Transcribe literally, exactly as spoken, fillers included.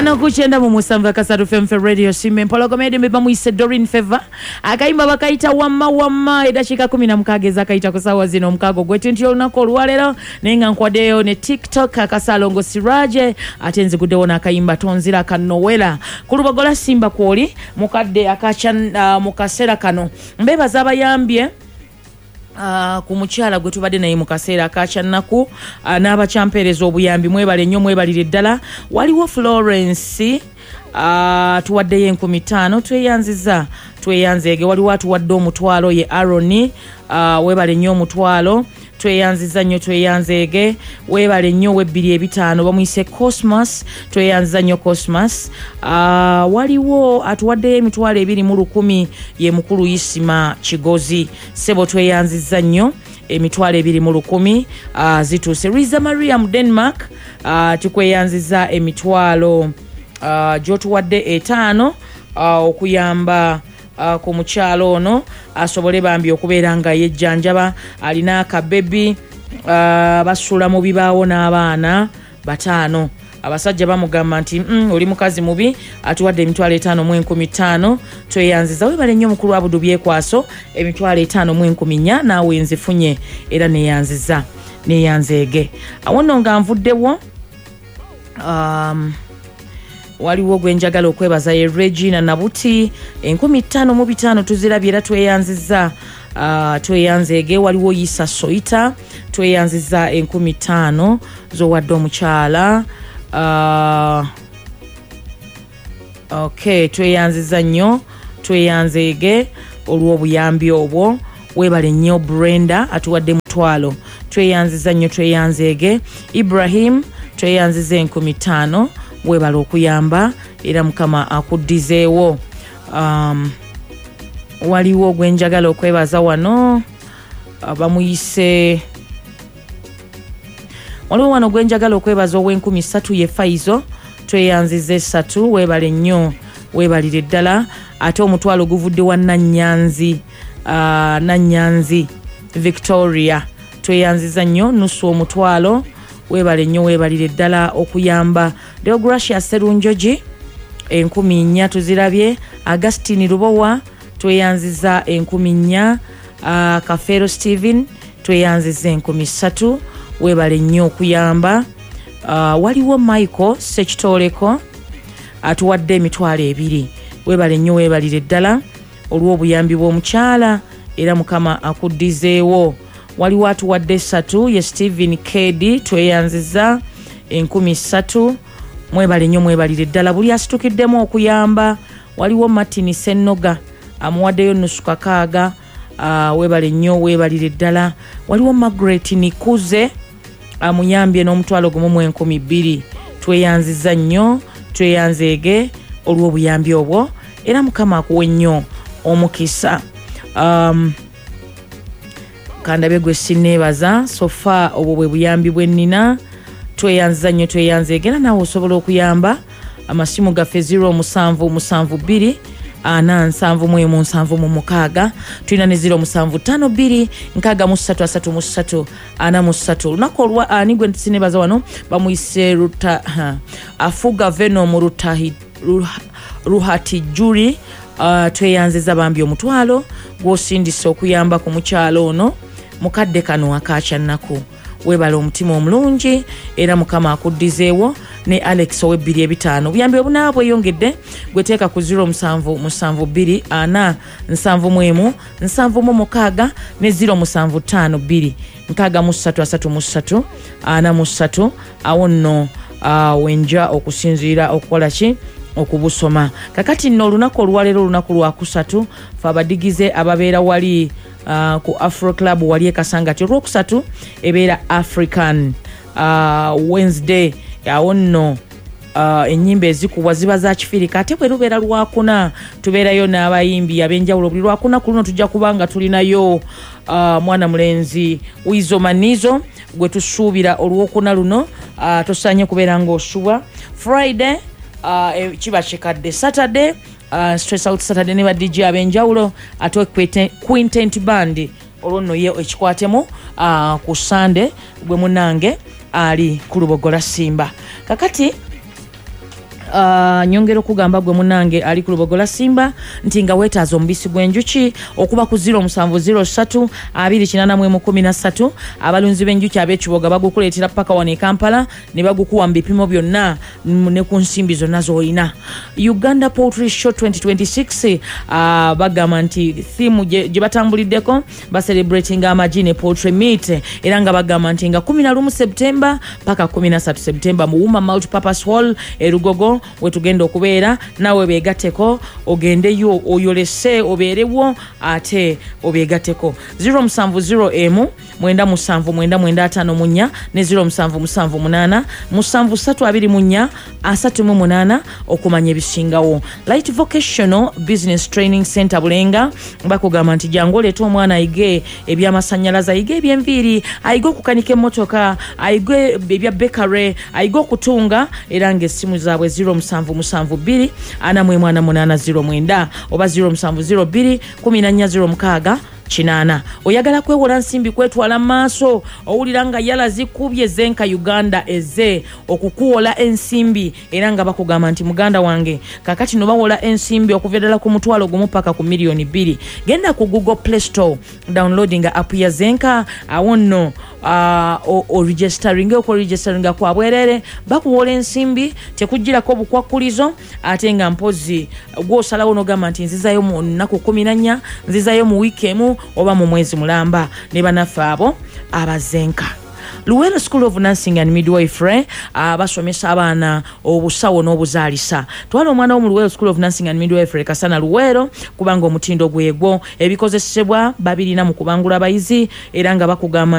Tano kuchenda mu musanvu kasatu F M Radio Simbe Mpologomede mbeba muise Doreen Favor akaimba bakaita wama wama edashika kumi na mukageza akaita kusawa zino mkago gwetinti olunako olwalero nenga nkwadeyo ne TikTok akasalongo Siraje atenze kudeona akaimba tonzira kanowela kulubagola Simba kwoli mukadde akacha uh, mukasera kano mbeba zaba yambye Uh, kumuchala gwe tubadde naye mu kaseera akacha nnaku uh, n'abacamperezo obuyambi mwebale nnyo mwebalire ddala waliwo Florence uh, tuwaddeyo enkumi ttaano tweyanziza tweyanzeege waliwo atuwadde omutwalo ye Aroni uh, webale nnyo omutwalo tweyanziza nnyo tweyanzeege webale nnyo webbiri ebitaano bamuyise Cosmos tweyanziza nnyo Cosmos uh, waliwo atuwaddeyo emitwalo ebiri mu lukumi ye mukulu Isima Kigozi sebo tweyanziza nnyo emitwalo ebiri mu lukumi uh, zituuse Riza Maria mu Denmark uh, tukweyanziza emitwalo uh, gyotuwadde etaano uh, okuyamba Uh, ku mukyalo ono asobole bambi okubeera nga yejjanjaba alina akabebi uh, basula mu bibaawo n'abaana bataano abasajja bamugamba nti mm, oli mukazi mubi atuwadde emitwalo etaano mu enkumi ttaano tweyanziza webale nnyo mukulu Abudu byekwaso emitwalo etaano mu enkumi nnya naawe nzifunye era neyanziza neyanzeege awono nga nvuddewo um, waliwo gwenjagala okwebaza ye Regina Nabuti enkumi ttaano mu bitaano tuzirabye era tweyanziza uh, tweyanzeege waliwo Yisa Soita tweyanziza enkumi ttaano zowadde omukyala uh, okay tweyanziza nnyo tweyanzeege olw'obuyambi obwo webale nnyo Brenda atuwadde mutwalo tweyanziza nnyo tweyanzeege Ibrahim tweyanziza enkumi ttaano webala okuyamba era mukama akuddizeewo um, waliwo gwenjagala okwebaza wano bamuyise waliwo wano gwenjagala okwebaza ow'enkumi ssatu ye Faizo tweyanziza essatu webale nnyo webalire ddala ate omutwalo guvudde wa Nannyanzi uh, Nannyanzi Victoria tweyanziza nnyo nusu omutwalo webale nnyo webalire ddala okuyamba Deogracia Serunjoji enkumi nnya tuzirabye Agustine Rubowa tweyanziza enkumi nnya uh, Kafero Steven tweyanziza enkumi ssatu webale nnyo okuyamba uh, waliwo Michael Sekitoleko atuwadde emitwalo ebiri webale nnyo webalire ddala olw'obuyambi bw'omukyala era mukama akuddizeewo waliwo atuwadde essatu ye Steven Kedi tweyanziza enkumi ssatu mwebale nnyo mwebalire ddala buli asitukiddemu okuyamba waliwo Martin Senoga amuwaddeyo nusu kakaaga uh, webale nnyo webalire ddala waliwo Margaret Nikuze amuyambye n'omutwalo gumu mu enkumi bbiri tweyanziza nnyo tweyanzeege olw'obuyambi obwo era mukama akuwe nnyo omukisa um, kandabe gwe sineebaza sofa obwo bwe buyambi bwe nnina tweyanziza nnyo tweyanzeege era naawe osobola okuyamba amasimu gaffe zero musanvu musanvu bbiri ana nsanvu mu emu nsanvu mu mukaaga tulina ne zero musanvu ttaano bbiri nkaaga mu ssatu asatu mu ssatu ana mu ssatu olunaku olwa ani gwe sineebaza wano bamuyise ruta ha, afuga veno mu rutahi ruha, ruhati juri uh, tweyanziza bambi omutwalo gw'osindisa okuyamba ku mukyalo ono mukadde kano akacha nnaku webala omutima omulungi era mukama akuddizeewo ne Alex owebbiri ebitaano buyambi obunaa bweyongedde gweteeka ku zero musanvu musanvu bbiri ana nsanvu mu emu nsanvu mu mukaaga ne zero musanvu ttaano bbiri nkaaga mu ssatu asatu mu ssatu ana mu ssatu awo nno uh, wenja okusinziira okukola ki okubusoma kakati nno olunaku olwaleero olunaku lwakusatu fe abadigize ababeera wali uh, ku Afro Club wali ekasangati olwokusatu ebeera African uh, Wednesday awo nno uh, ennyimba ezikubwa ziba za kifirika ate bwe lubeera lwakuna tubeerayo n'abayimbi ab'enjawulo buli lwakuna ku luno tujja kubanga tulinayo uh, mwana mulenzi Wizo Manizo gwe tusuubira olwokuna luno uh, tosaanye kubeera ng'osuba Friday uh, kiba kikadde Saturday uh, Stress Out Saturday ne ba D J ab'enjawulo ate Quintet Band olwo nno ye ekikwatemu uh, ku Sunday gwe munange ali ku Lubogola Simba kakati Uh, nyongero kugamba gwe munange ali ku Lubogola Simba nti nga wetaaza omubisi gw'enjuki okuba ku zero seven zero three two two eight one one three abalunzi b'enjuki ab'ekiboga bagukuleetera paka wano e Kampala ne bagukuwa mu bipimo byonna ne ku nsimbi zonna z'olina. Uganda Poultry Show twenty twenty-six uh, bagamba nti theme gye batambuliddeko ba celebrating amagi ne poultry meat era nga bagamba nti nga kumi na lumu September paka kumi na tatu September mu Wooma Multipurpose Hall e Lugogo wetugenda okubeera nawe beegatteko ogendeyo oyolese obeerewo ate obeegatteko. zero seven zero M mwenda musanvu mwenda mwenda ataano munya ne zero musanvu musanvu munaana musanvu ssatu abiri munya asatu mu munaana okumanya ebisingawo. Light Vocational Business Training Center Bulenga bakugamba nti jangu oleeta omwana ayige eby'amasannyalaze ayige eby'enviiri ayige okukanika emmotoka ayige ebya bakery ayige okutunga era ng'essimu zaabwe zero musanvu musanvu bbiri ana mu mwana munaana zero mwenda oba zero musanvu zero bbiri kumi na nnya zero mukaaga kinana. Oyagala kwewola nsimbi kwetwala maaso owulira nga yala zikubye zenka Uganda eze okukuwola ensimbi era nga bakugamba nti muganda wange kakati no bawola ensimbi okuvedala ku mutwalo gumu paka ku milioni bbiri. Genda ku Google Play Store downloading app ya zenka awonno uh, o, o registering ko registering kwa bwerere bakuwola ensimbi tekujjirako bukwakulizo ate nga mpozi gwosalawo no gamba nti nzizayo mu nnaku kumi na nnya nzizayo mu weekemu oba mu mwezi mulamba ne banafe abo abazenka. Luwero School of Nursing and Midwifery abasomesa uh, abaana obusawo n'obuzaalisa. Twala omwana wo mu Luwero School of Nursing and Midwifery Kasana Luwero kubanga omutindo gwegwo ebikozesebwa babirina mu kubangula abayizi era nga bakugamba